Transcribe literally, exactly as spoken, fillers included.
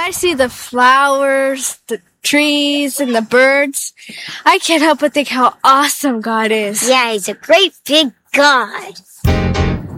I see the flowers, the trees, and the birds, I can't help but think how awesome God is. Yeah, he's a great big God.